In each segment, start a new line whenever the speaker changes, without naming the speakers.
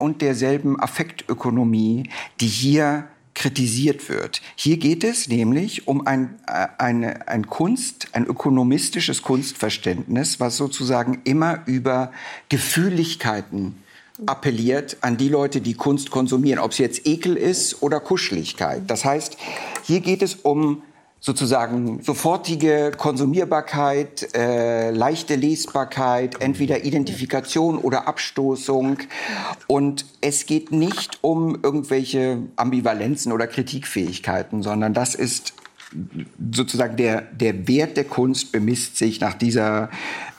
und derselben Affektökonomie, die hier kritisiert wird. Hier geht es nämlich um ein ökonomistisches Kunstverständnis, was sozusagen immer über Gefühligkeiten appelliert an die Leute, die Kunst konsumieren, ob es jetzt Ekel ist oder Kuscheligkeit. Das heißt, hier geht es um sozusagen sofortige Konsumierbarkeit, leichte Lesbarkeit, entweder Identifikation oder Abstoßung. Und es geht nicht um irgendwelche Ambivalenzen oder Kritikfähigkeiten, sondern das ist sozusagen der Wert der Kunst bemisst sich nach dieser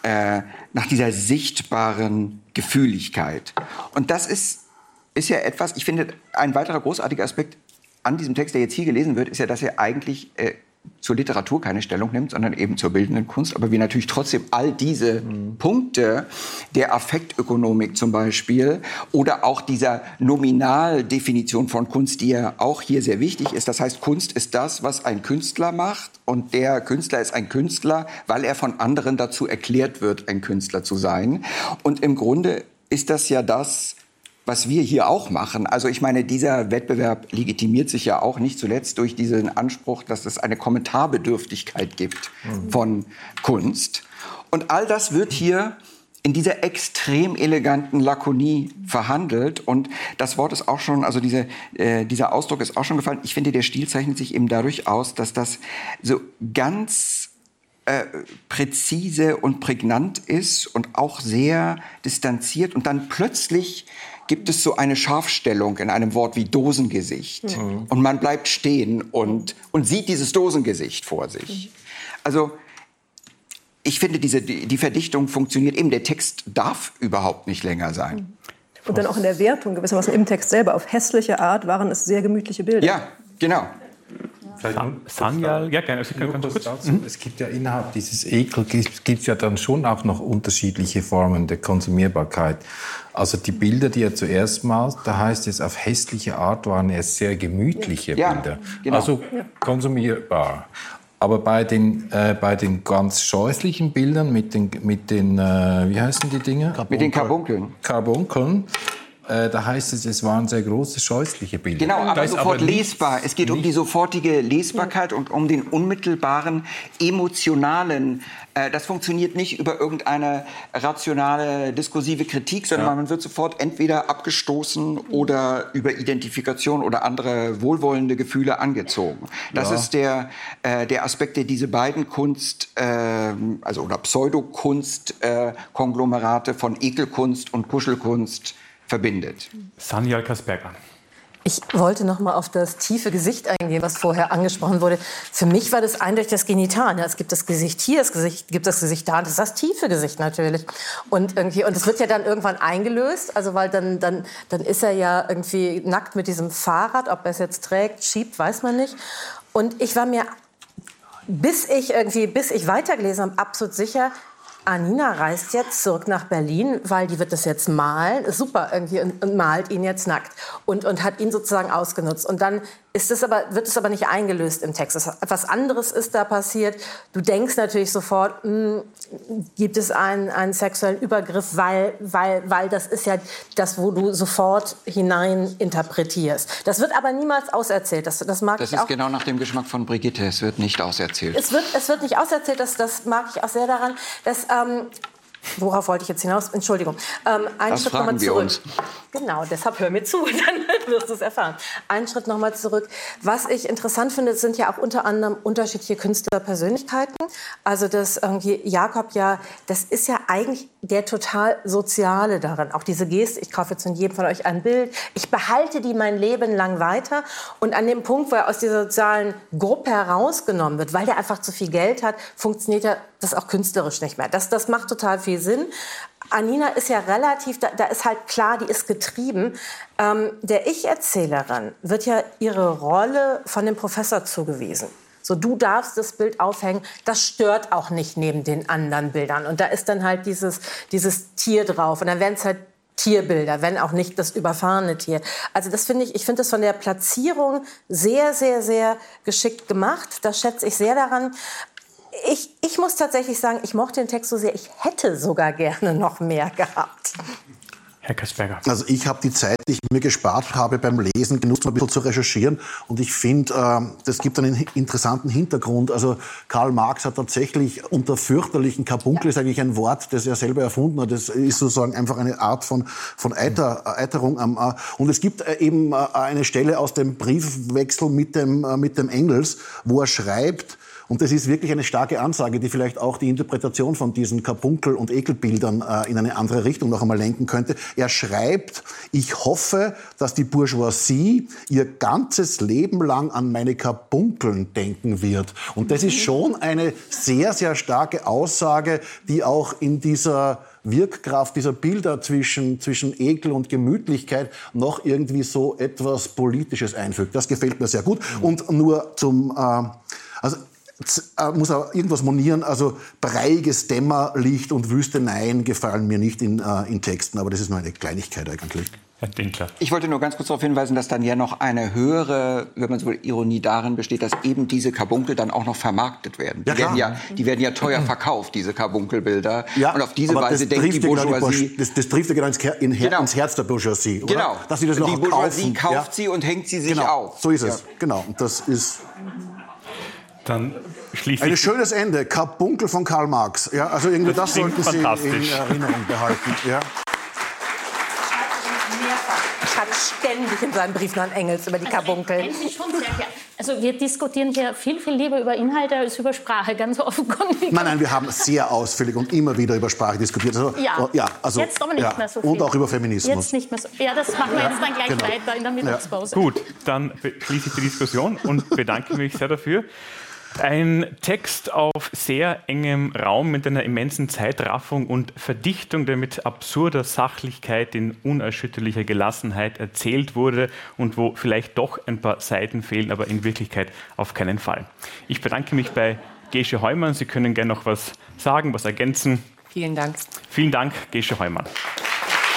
sichtbaren Gefühligkeit. Und das ist ja etwas, ich finde, ein weiterer großartiger Aspekt an diesem Text, der jetzt hier gelesen wird, ist ja, dass er eigentlich zur Literatur keine Stellung nimmt, sondern eben zur bildenden Kunst. Aber wir natürlich trotzdem all diese Punkte der Affektökonomik zum Beispiel oder auch dieser Nominaldefinition von Kunst, die ja auch hier sehr wichtig ist. Das heißt, Kunst ist das, was ein Künstler macht. Und der Künstler ist ein Künstler, weil er von anderen dazu erklärt wird, ein Künstler zu sein. Und im Grunde ist das ja das, was wir hier auch machen. Also ich meine, dieser Wettbewerb legitimiert sich ja auch nicht zuletzt durch diesen Anspruch, dass es eine Kommentarbedürftigkeit gibt von Kunst. Und all das wird hier in dieser extrem eleganten Lakonie verhandelt. Und das Wort ist auch schon, also dieser Ausdruck ist auch schon gefallen. Ich finde, der Stil zeichnet sich eben dadurch aus, dass das so ganz präzise und prägnant ist und auch sehr distanziert. Und dann plötzlich gibt es so eine Scharfstellung in einem Wort wie Dosengesicht. Und man bleibt stehen und sieht dieses Dosengesicht vor sich. Also ich finde, die Verdichtung funktioniert eben. Der Text darf überhaupt nicht länger sein.
Und dann auch in der Wertung gewissermaßen im Text selber. Auf hässliche Art waren es sehr gemütliche Bilder.
Ja, genau.
Sanyal, ja gerne.
Es gibt ja innerhalb dieses Ekel gibt's ja dann schon auch noch unterschiedliche Formen der Konsumierbarkeit. Also die Bilder, die er zuerst malt, da heißt es, auf hässliche Art waren es sehr gemütliche Bilder. Genau. Also konsumierbar. Aber bei den ganz scheußlichen Bildern mit den wie heißen die Dinge?
Mit den Karbunkeln.
Da heißt es, es waren sehr große, scheußliche Bilder.
Genau, aber sofort lesbar. Es geht um die sofortige Lesbarkeit und um den unmittelbaren, emotionalen. Das funktioniert nicht über irgendeine rationale, diskursive Kritik, sondern man wird sofort entweder abgestoßen oder über Identifikation oder andere wohlwollende Gefühle angezogen. Das ist der Aspekt, der diese beiden Kunst, oder Pseudokunst-Konglomerate von Ekelkunst und Kuschelkunst verbindet.
Sanyal Kasperger.
Ich wollte noch mal auf das tiefe Gesicht eingehen, was vorher angesprochen wurde. Für mich war das eindeutig das Genital. Ja, es gibt das Gesicht hier, gibt das Gesicht da, das ist das tiefe Gesicht natürlich. Und es wird ja dann irgendwann eingelöst, also weil dann ist er ja irgendwie nackt mit diesem Fahrrad, ob er es jetzt trägt, schiebt, weiß man nicht. Und ich war mir, bis ich weitergelesen habe, absolut sicher, Anina reist jetzt zurück nach Berlin, weil die wird das jetzt malen, ist super irgendwie, und malt ihn jetzt nackt und hat ihn sozusagen ausgenutzt. Und dann wird es aber nicht eingelöst im Text. Etwas anderes ist da passiert. Du denkst natürlich sofort, gibt es einen sexuellen Übergriff, weil das ist ja das, wo du sofort hinein interpretierst. Das wird aber niemals auserzählt. Das mag ich auch.
Das ist genau nach dem Geschmack von Brigitte. Es wird nicht auserzählt.
Es wird nicht auserzählt. Das mag ich auch sehr daran, dass worauf wollte ich jetzt hinaus? Entschuldigung.
Das fragen wir uns.
Genau, deshalb hör mir zu, dann wirst du es erfahren. Einen Schritt noch mal zurück. Was ich interessant finde, sind ja auch unter anderem unterschiedliche Künstlerpersönlichkeiten. Also das Jakob das ist ja eigentlich der total Soziale darin. Auch diese Geste, ich kaufe jetzt von jedem von euch ein Bild, ich behalte die mein Leben lang weiter. Und an dem Punkt, wo er aus dieser sozialen Gruppe herausgenommen wird, weil der einfach zu viel Geld hat, funktioniert ja das auch künstlerisch nicht mehr. Das macht total viel Sinn. Anina ist ja relativ, da ist halt klar, die ist getrieben. Der Ich-Erzählerin wird ja ihre Rolle von dem Professor zugewiesen. So, du darfst das Bild aufhängen, das stört auch nicht neben den anderen Bildern. Und da ist dann halt dieses Tier drauf. Und dann werden es halt Tierbilder, wenn auch nicht das überfahrene Tier. Also das finde ich finde das von der Platzierung sehr, sehr, sehr geschickt gemacht. Das schätze ich sehr daran. Ich muss tatsächlich sagen, ich mochte den Text so sehr, ich hätte sogar gerne noch mehr gehabt.
Herr Kasperger.
Also ich habe die Zeit, die ich mir gespart habe beim Lesen, genutzt, um ein bisschen zu recherchieren. Und ich finde, das gibt einen interessanten Hintergrund. Also Karl Marx hat tatsächlich unter fürchterlichen Karbunkel, ist eigentlich ein Wort, das er selber erfunden hat. Das ist sozusagen einfach eine Art von Eiterung. Und es gibt eben eine Stelle aus dem Briefwechsel mit dem Engels, wo er schreibt, und das ist wirklich eine starke Ansage, die vielleicht auch die Interpretation von diesen Karbunkel- und Ekelbildern in eine andere Richtung noch einmal lenken könnte. Er schreibt, ich hoffe, dass die Bourgeoisie ihr ganzes Leben lang an meine Karbunkeln denken wird. Und das ist schon eine sehr, sehr starke Aussage, die auch in dieser Wirkkraft dieser Bilder zwischen Ekel und Gemütlichkeit noch irgendwie so etwas Politisches einfügt. Das gefällt mir sehr gut. Und nur muss auch irgendwas monieren, also breiiges Dämmerlicht und Wüsteneien gefallen mir nicht in Texten, aber das ist nur eine Kleinigkeit eigentlich.
Herr Dinkler.
Ich wollte nur ganz kurz darauf hinweisen, dass dann ja noch eine höhere, wenn man so will, Ironie darin besteht, dass eben diese Karbunkel dann auch noch vermarktet werden. Die werden ja teuer verkauft, diese Karbunkelbilder.
Ja,
und auf diese Weise denkt die Bourgeoisie...
Das trifft ja genau ins Herz der Bourgeoisie, oder?
Genau.
Dass sie das noch
die Bourgeoisie
kaufen.
kauft sie und hängt sie sich
genau,
auf.
So ist es, genau. Und das ist...
Dann schließe
ein
ich...
schönes Ende, Karbunkel von Karl Marx. Ja, also irgendwie das sollten Sie in Erinnerung behalten. Ja.
Schreibt ständig in seinen Briefen an Engels über die Karbunkel.
Also wir diskutieren hier viel, viel lieber über Inhalte als über Sprache, ganz offenkundig.
Nein, wir haben sehr ausführlich und immer wieder über Sprache diskutiert. Also, also,
jetzt aber nicht mehr so viel.
Und auch über Feminismus.
Jetzt nicht mehr so. Ja, das machen wir jetzt dann gleich weiter in der Mittagspause.
Gut, dann schließe ich die Diskussion und bedanke mich sehr dafür. Ein Text auf sehr engem Raum mit einer immensen Zeitraffung und Verdichtung, der mit absurder Sachlichkeit in unerschütterlicher Gelassenheit erzählt wurde und wo vielleicht doch ein paar Seiten fehlen, aber in Wirklichkeit auf keinen Fall. Ich bedanke mich bei Gesche Heumann. Sie können gerne noch was sagen, was ergänzen.
Vielen Dank.
Vielen Dank, Gesche Heumann.